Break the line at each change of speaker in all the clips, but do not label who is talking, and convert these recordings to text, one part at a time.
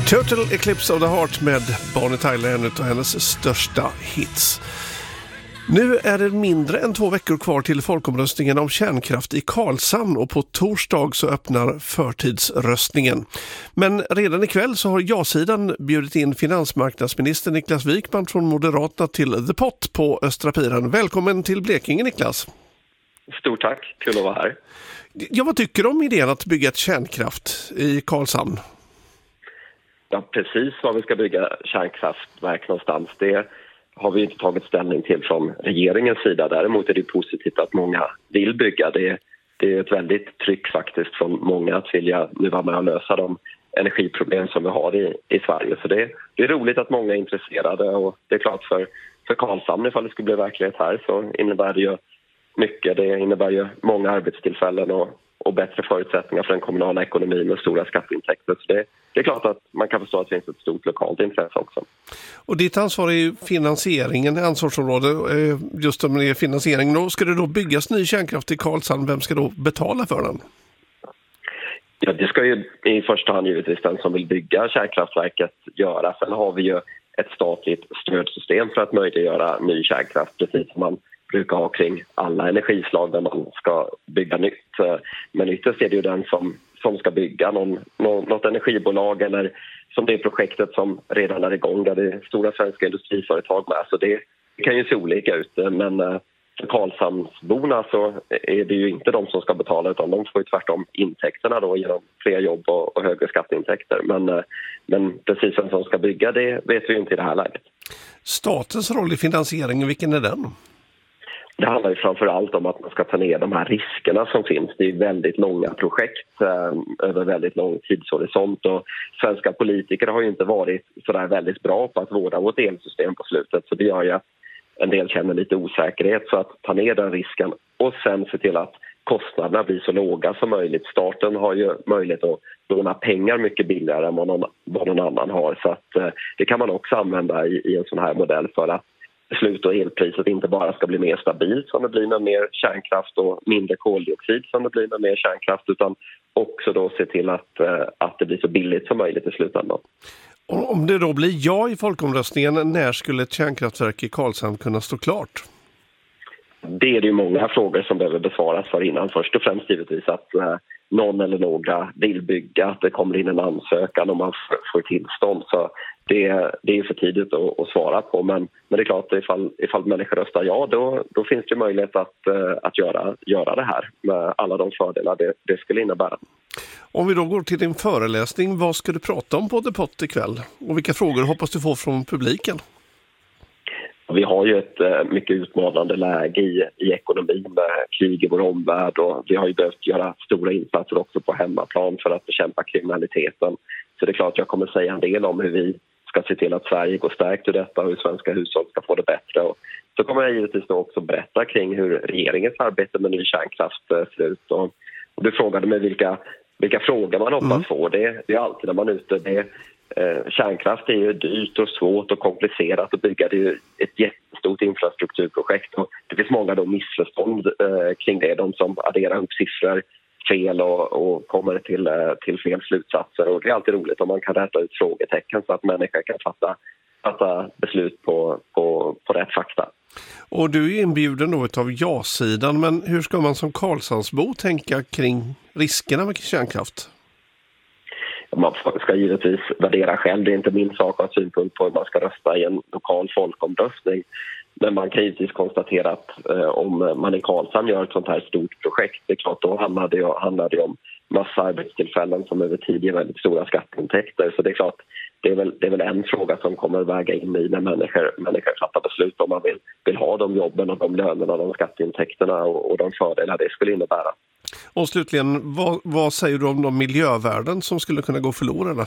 Total Eclipse of the Heart med Bonnie Tyler, en av hennes största hits. Nu är det mindre än 2 veckor kvar till folkomröstningen om kärnkraft i Karlshamn och på torsdag så öppnar förtidsröstningen. Men redan ikväll så har ja-sidan bjudit in finansmarknadsminister Niklas Wykman från Moderaterna till The Pot på Östra Piran. Välkommen till Blekinge, Niklas.
Stort tack, kul att vara här.
Ja, vad tycker du om idén att bygga ett kärnkraft i Karlshamn?
Ja, precis var vi ska bygga kärnkraftverk någonstans, det har vi inte tagit ställning till från regeringens sida. Däremot är det positivt att många vill bygga. Det är ett väldigt tryck faktiskt från många att vilja nu vara med och lösa de energiproblem som vi har i Sverige. Så det är roligt att många är intresserade, och det är klart för Karlshamn, ifall det skulle bli verklighet här, så innebär det ju mycket. Det innebär ju många arbetstillfällen och bättre förutsättningar för den kommunala ekonomin med stora skatteintäkter. Så det är klart att man kan förstå att det finns ett stort lokalt intresse också.
Och ditt ansvar är ju finansieringen, ansvarsområde, just om det är finansieringen. Då ska det då byggas ny kärnkraft i Karlshamn, vem ska då betala för den?
Ja, det ska ju i första hand givetvis den som vill bygga kärnkraftverket göra. Sen har vi ju ett statligt stödsystem för att möjliggöra ny kärnkraft, precis som man brukar ha kring alla energislag där man ska bygga nytt. Men ytterst är det ju den som ska bygga något energibolag, eller som det projektet som redan är igång där det är stora svenska industriföretag med. Så det kan ju se olika ut, men för Karlshamnsborna så är det ju inte de som ska betala, utan de får ju tvärtom intäkterna då genom fler jobb och högre skatteintäkter. Men precis vem som ska bygga, det vet vi ju inte i det här läget. Statens
roll i finansieringen, vilken är den?
Det handlar ju framför allt om att man ska ta ner de här riskerna som finns. Det är väldigt långa projekt över väldigt lång tidshorisont, och svenska politiker har ju inte varit så där väldigt bra på att vårda vårt elsystem på slutet. Så det gör ju att en del känner lite osäkerhet, så att ta ner den risken och sen se till att kostnaderna blir så låga som möjligt. Staten har ju möjlighet att låna pengar mycket billigare än vad någon annan har. Så att det kan man också använda i en sån här modell för att slut- och elpriset inte bara ska bli mer stabilt som det blir med mer kärnkraft och mindre koldioxid som det blir med mer kärnkraft, utan också då se till att det blir så billigt som möjligt i slutändan.
Om det då blir ja i folkomröstningen, när skulle ett kärnkraftverk i Karlshamn kunna stå klart?
Det är ju många frågor som behöver besvaras för innan. Först och främst givetvis att någon eller några vill bygga, att det kommer in en ansökan och man får tillstånd. Så det är för tidigt att svara på, men det är klart att ifall människor röstar ja, då finns det möjlighet att göra det här med alla de fördelar det skulle innebära.
Om vi då går till din föreläsning, vad ska du prata om på The Pot ikväll? Och vilka frågor hoppas du få från publiken?
Vi har ju ett mycket utmanande läge i ekonomin med krig i vår omvärld, och vi har ju behövt göra stora insatser också på hemmaplan för att bekämpa kriminaliteten. Så det är klart att jag kommer säga en del om hur vi ska se till att Sverige går stärkt ur detta och hur svenska hushåll ska få det bättre. Och så kommer jag givetvis då också berätta kring hur regeringens arbete med ny kärnkraft ser ut. Och du frågade mig vilka frågor man hoppas få. Det är alltid när man är ute. Kärnkraft är ju dyrt och svårt och komplicerat att bygga. Det är ju ett jättestort infrastrukturprojekt, och det finns många då missförstånd kring det. De som adderar upp siffror fel och kommer till fel slutsatser, och det är alltid roligt om man kan rätta ut frågetecken så att människor kan fatta beslut på rätt fakta.
Och du är inbjuden då av ja-sidan, men hur ska man som Karlshamnsbo tänka kring riskerna med kärnkraft?
Man ska givetvis värdera själv. Det är inte min sak att ha synpunkt på hur man ska rösta i en lokal folkomröstning. Men man kan givetvis konstatera att om man i Karlshamn gör ett sånt här stort projekt, det är klart då handlar det om massa arbetstillfällen som över tid ger väldigt stora skatteintäkter. Så det är klart, det är väl en fråga som kommer väga in i när människor fattar beslut om man vill ha de jobben och de lönerna, de skatteintäkterna och de fördelar det skulle innebära.
Och slutligen, vad säger du om de miljövärden som skulle kunna gå förlorade?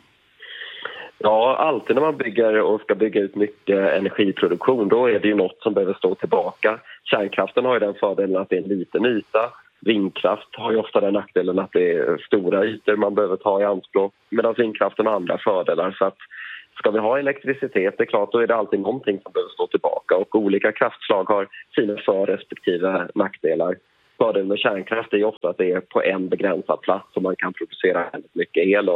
Ja, alltid när man bygger och ska bygga ut mycket energiproduktion, då är det ju något som behöver stå tillbaka. Kärnkraften har ju den fördelen att det är en liten yta. Vindkraft har ju ofta den nackdelen att det är stora ytor man behöver ta i anspråk, medan vindkraften har andra fördelar. Så att ska vi ha elektricitet, det är klart, då är det alltid någonting som behöver stå tillbaka, och olika kraftslag har sina för- respektive nackdelar. Fördelen med kärnkraft är ju ofta att det är på en begränsad plats som man kan producera väldigt mycket el, och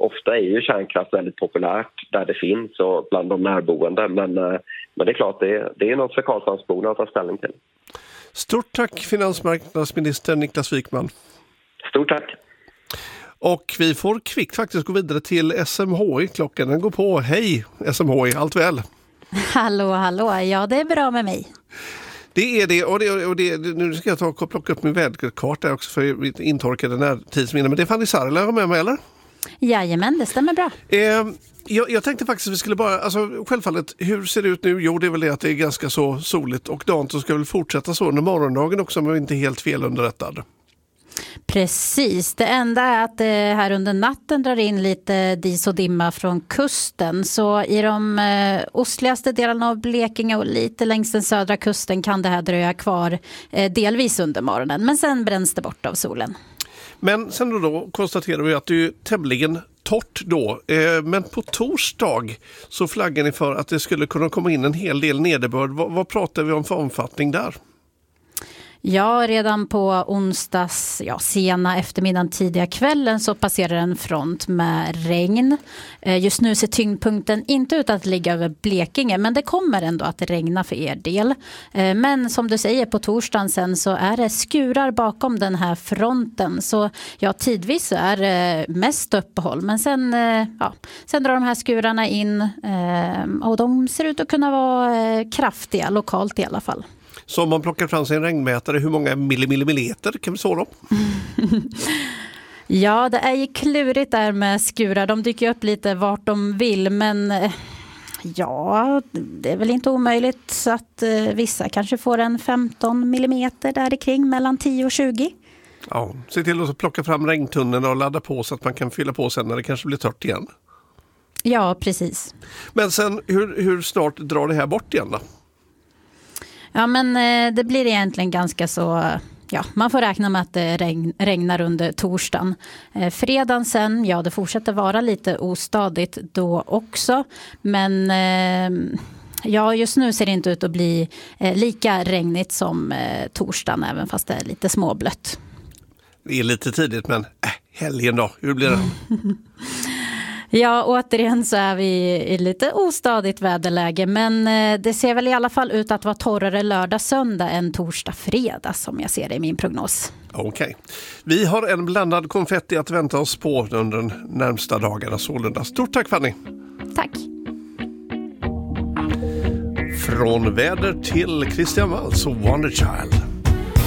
ofta är ju kärnkraft väldigt populärt där det finns och bland de närboende. Men det är klart, det är något för Karlshamnsborna att ta ställning till.
Stort tack finansmarknadsminister Niklas Wykman.
Stort tack.
Och vi får kvickt faktiskt gå vidare till SMHI. Klockan den går på. Hej SMHI, allt väl?
Hallå, ja det är bra med mig.
Det är det, och nu ska jag ta och plocka upp min väderkarta också för mitt intorkade närtidsminne. Men det är Fanny Sarla med mig, eller?
Jajamän, det stämmer bra.
Jag tänkte faktiskt att vi skulle bara, alltså självfallet, hur ser det ut nu? Jo, det är väl det att det är ganska så soligt och dagen så ska väl fortsätta så under morgondagen också, om jag inte är helt fel underrättad.
Precis, det enda är att det här under natten drar in lite dis och dimma från kusten. Så i de ostligaste delarna av Blekinge och lite längs den södra kusten kan det här dröja kvar delvis under morgonen. Men sen bränns det bort av solen. Men
sen då konstaterar vi att det är tämligen torrt då. Men på torsdag så flaggar ni för att det skulle kunna komma in en hel del nederbörd. Vad pratar vi om för omfattning där?
Ja, redan på onsdags, sena eftermiddagen, tidiga kvällen så passerar en front med regn. Just nu ser tyngdpunkten inte ut att ligga över Blekinge, men det kommer ändå att regna för er del. Men som du säger, på torsdagen sen så är det skurar bakom den här fronten. Så tidvis så är det mest uppehåll, men sen drar de här skurarna in och de ser ut att kunna vara kraftiga, lokalt i alla fall.
Så om man plockar fram sig en regnmätare, hur många millimeter kan vi så då?
Ja, det är ju klurigt där med skurar. De dyker upp lite vart de vill, men det är väl inte omöjligt att vissa kanske får en 15 millimeter där kring, mellan 10 och 20.
Ja, se till att plocka fram regntunneln och ladda på så att man kan fylla på sen när det kanske blir torrt igen.
Ja, precis.
Men sen, hur snart drar det här bort igen då?
Ja, men det blir egentligen ganska så, man får räkna med att det regnar under torsdagen. Fredagen sen, det fortsätter vara lite ostadigt då också. Men just nu ser det inte ut att bli lika regnigt som torsdagen, även fast det är lite småblött.
Det är lite tidigt, men helgen då, hur blir det?
Ja, återigen så är vi i lite ostadigt väderläge, men det ser väl i alla fall ut att vara torrare lördag söndag än torsdag fredag som jag ser det i min prognos.
Okej. Vi har en blandad konfetti att vänta oss på under de närmsta dagarna sålunda. Stort tack Fanny.
Tack.
Från väder till Christian Waltz och Wonder Child.